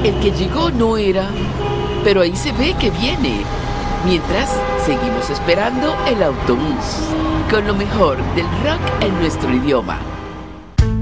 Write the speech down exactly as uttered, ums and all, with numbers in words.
El que llegó no era, pero ahí se ve que viene. Mientras, seguimos esperando el autobús, con lo mejor del rock en nuestro idioma.